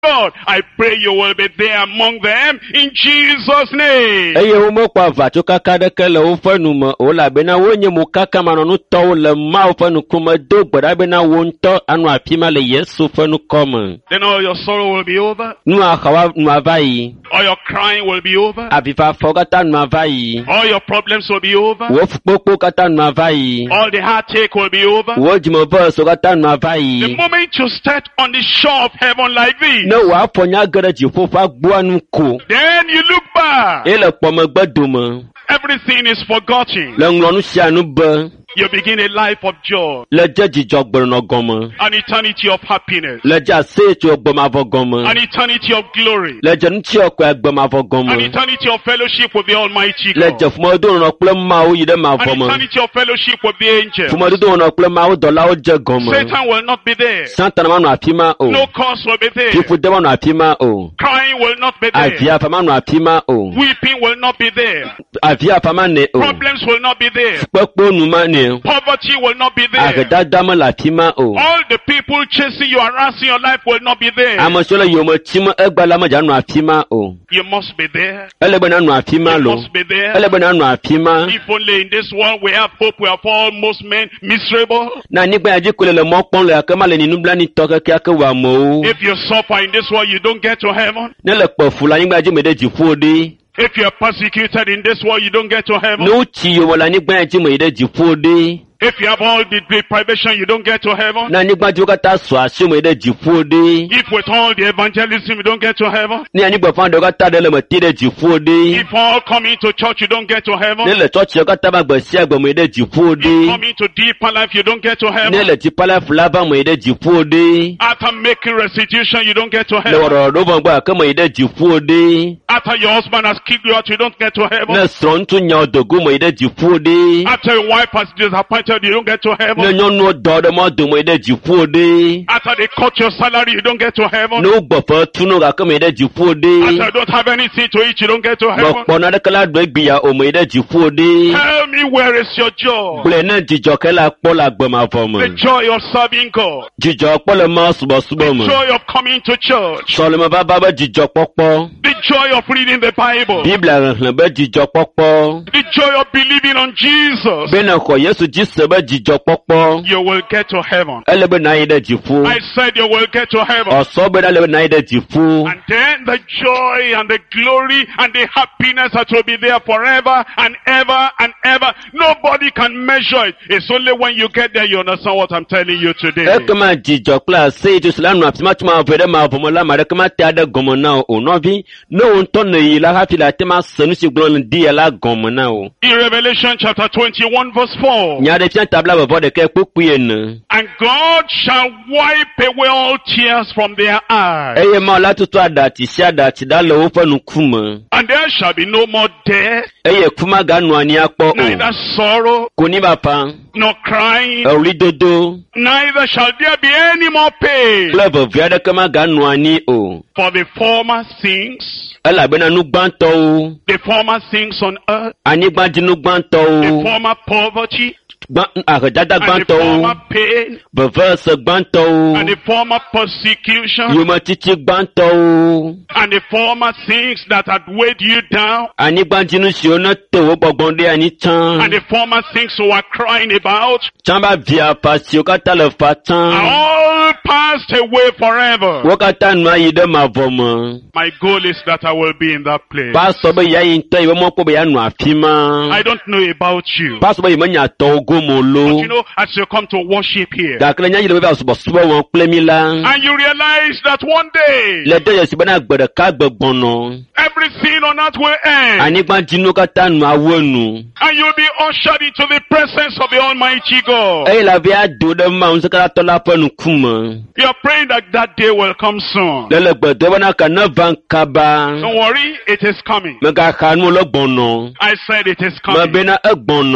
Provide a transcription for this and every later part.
God, I pray you will be there among them in Jesus' name. Eye wo mo kwa vacho kaka deke le wo fenu me o la bena wo nye mo kaka manonu to le ma wo fenu kuma do gbada bena wo nto anu apima le Yesu fenu kome. Then all your sorrow will be over. Nu akawa nu avai. All your crying will be over. Aviva fogata nu avai. All your problems will be over. Wo fukpokpo kata nu avai. All the heartache will be over. Wo jimobo so kata nu avai. The moment you start on the shore of heaven like this, No wa fonya gere jifo fa gbo anu ko. then you look back. Ele pomo gbedumo. Everything is forgotten. Le nglonu sianu be. You begin a life of joy, Le jejijọ gboro gomo. an eternity of happiness, Le ja se ti ogboma vogomo. an eternity of glory, Le jenu ti okọ egboma vogomo. an eternity of fellowship with the Almighty Le God, je fumo do no ple ma o yide ma an vomo. eternity of fellowship with the angels. Fumo do no ple ma o dola o je gomo. Satan will not be there. Satan ma no apima o. No curse will be there. Pifu de ma no apima o. Crying will not be there. Avia fa ma no apima o. Weeping will not be there. Avia fa ma ne o. Problems will not be there. Popo nu ma ne. Poverty will not be there. Agedada ma la apima o. All the people chasing you, harassing your life will not be there. Amosole yomo chimo egbala ma ja no apima o. You must be there. Elebe na no apima You lo. must be there. Elebe na no apima. If only in this world we have hope, we are all most men miserable. Na nigba aji kule le mo pon le akema le ninu bla ni toke ki ake wa mo. If you suffer in this world, you don't get to heaven. Ne le pofu la nigba aji mede jifu ode. If you are persecuted in this world, you don't get to heaven. No chi yo mo la nigba aji mede jifu ode. If you have all the deprivation, you don't get to heaven. Na nigba aji kata so aso mede jifu ode. If with all the evangelism, you don't get to heaven. Ni anigba fan de kata de le mo ti de jifu ode. If all coming to church, you don't get to heaven. Ne le church yo kata ba gbe si agbo mede jifu If ode. coming to deeper life, you don't get to Ne heaven. le ti pala flava mede jifu ode. After making restitution, you don't get to Le heaven. woro do bon gba ke mede jifu ode. After your husband has kicked you out, you don't get to heaven. Ne stron tu nya odogo mede jifu ode. After your wife has disappointed you, don't get to Ne heaven. nyonu do de mo do mede jifu ode. After they cut your salary, you don't get to heaven. No gbofo tunu ga ke mede jifu ode. After you don't have anything to eat, you don't get to Mo heaven. pona de kala do egbiya o mede jifu ode. Tell me, where is your joy? Ble na jijo ke la po la gbe ma fo mo. The joy of serving God. Jijo po le ma subo subo The mo. joy of coming to church. So le ma ba jijo popo. The joy of reading the Bible. Bible ran be jijo popo. The joy of believing on Jesus. Be na ko Yesu jise be jijo popo. You will get to heaven. Ele be na ide jifu. I said you will get to heaven. Oso be na ide jifu. And then the joy and the glory and the happiness that will be there forever and ever and ever. Nobody can measure it. It's only when you get there you understand what I'm telling you today. Ekema jijo class say to slan apima tuma vede ma vomola ma rekema te ade gomo na o no bi no unto na yi la hafi la tema sanu si glon di la gomo na o. In Revelation chapter 21 verse 4. Nya de fian tabla bo de ke pupu yen. And God shall wipe away all tears from their eyes. Eye ma la tutu adati si adati da lo fa nu kuma. And there shall be no more death, Eye kuma ga nu ani apo o. neither sorrow, Koni ba pa. nor crying, Ori dodo. neither shall there be any more pain. Clever via de kama ga nu ani o. For the former things, Ela be na nu gbanto o. the former things on earth, Ani gbanji nu gbanto the o. former poverty, Agada and the gbanto former o. pain, Beverse gbanto o. and the former persecution, Yuma titi gbanto o. and the former things that had weighed you down, Ani gbanjinu si ona to gbogbonde ani and tan. the former things you were crying about, Chamba via pasi o kata le are fatan. all passed away forever. Wakata nu ayi de ma vomo. My goal is that I will be in that place. Pastor be ya yin tan iwe mo po be ya nu afima. I don't know about you, Pastor be manya to go mo but lo. you know, as you come to worship here, Da kle nya yi le be so so won ple mi la. and you realize that one day, Le de yesi bana gbede ka gbegbono. everything on earth will end, Ani gbanjinu kata nu awonu. and you'll be ushered into the presence of the Almighty God. Eye la via do de ma unse kala to la pa nu kuma. You're praying that that day will come soon. Lele gbede bana ka na van kaba. Don't worry, it is coming. Me ka kanu lo gbono. I said it is Ma coming. be na egbono.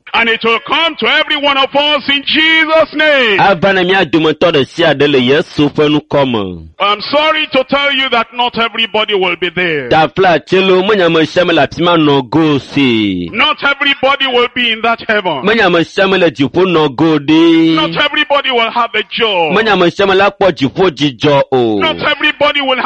And it will come to every one of us in Jesus' name. Ava na mia dometɔ ɖe sia ɖe le Yesu ƒe nukɔme. I'm sorry to tell you that not everybody will be there. Tafla tselo menyame sia me le afi ma nɔ go si. Not everybody will be in that heaven. Menyame sia me le dziƒo nɔ go ɖi. Not everybody will have a job. Menyame sia me la kpɔ dziƒo dzidzɔ o. Not everybody will